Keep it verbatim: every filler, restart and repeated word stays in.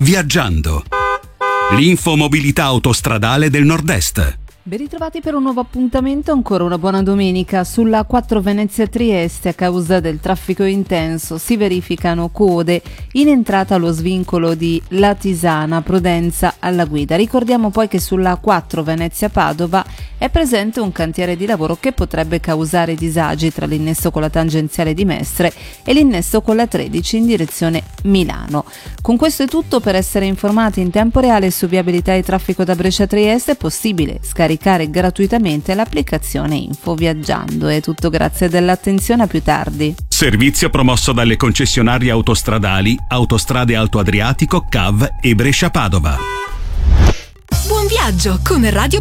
Viaggiando. L'infomobilità autostradale del Nord-Est. Ben ritrovati per un nuovo appuntamento, ancora una buona domenica. Sulla quattro Venezia-Trieste, a causa del traffico intenso, si verificano code in entrata allo svincolo di Latisana, prudenza alla guida. Ricordiamo poi che sulla quattro Venezia-Padova è presente un cantiere di lavoro che potrebbe causare disagi tra l'innesso con la tangenziale di Mestre e l'innesso con la tredici in direzione Milano. Con questo è tutto. Per essere informati in tempo reale su viabilità e traffico da Brescia a Trieste è possibile scaricare gratuitamente l'applicazione Info Viaggiando. È tutto, grazie dell'attenzione, a più tardi. Servizio promosso dalle concessionarie autostradali Autostrade Alto Adriatico, C A V e Brescia Padova. Buon viaggio con Radio